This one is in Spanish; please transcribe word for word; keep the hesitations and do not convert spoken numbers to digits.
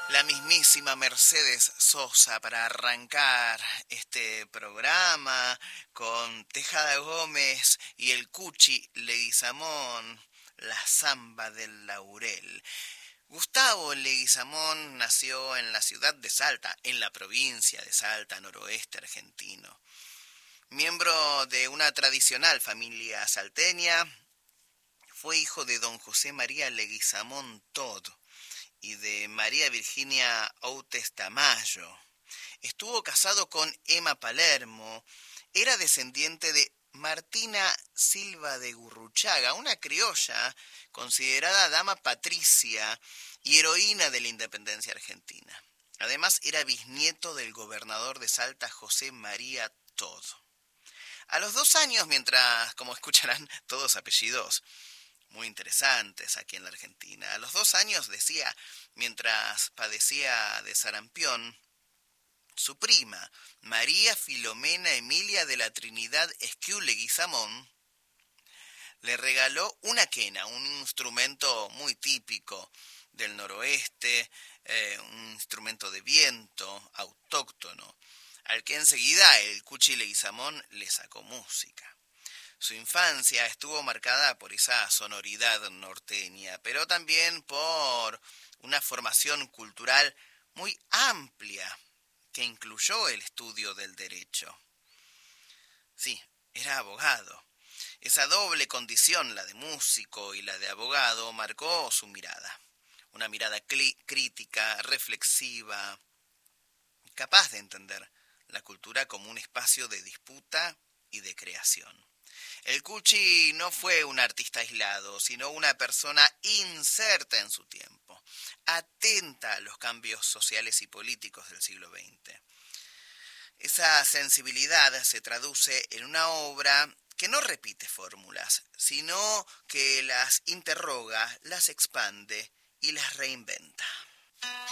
La mismísima Mercedes Sosa para arrancar este programa con Tejada Gómez y el Cuchi Leguizamón, la zamba del laurel. Gustavo Leguizamón nació en la ciudad de Salta, en la provincia de Salta, noroeste argentino. Miembro de una tradicional familia salteña, fue hijo de don José María Leguizamón Todd y de María Virginia Outes Tamayo. Estuvo casado con Emma Palermo. Era descendiente de Martina Silva de Gurruchaga, una criolla considerada dama patricia y heroína de la independencia argentina. Además, era bisnieto del gobernador de Salta, José María Todd. A los dos años, mientras, como escucharán, todos apellidos muy interesantes aquí en la Argentina. A los dos años, decía, mientras padecía de sarampión, su prima, María Filomena Emilia de la Trinidad Esquiú Leguizamón, le regaló una quena, un instrumento muy típico del noroeste, eh, un instrumento de viento autóctono, al que enseguida el Cuchi Leguizamón le sacó música. Su infancia estuvo marcada por esa sonoridad norteña, pero también por una formación cultural muy amplia que incluyó el estudio del derecho. Sí, era abogado. Esa doble condición, la de músico y la de abogado, marcó su mirada. Una mirada cli- crítica, reflexiva, capaz de entender la cultura como un espacio de disputa y de creación. El Cuchi no fue un artista aislado, sino una persona inserta en su tiempo, atenta a los cambios sociales y políticos del siglo veinte. Esa sensibilidad se traduce en una obra que no repite fórmulas, sino que las interroga, las expande y las reinventa.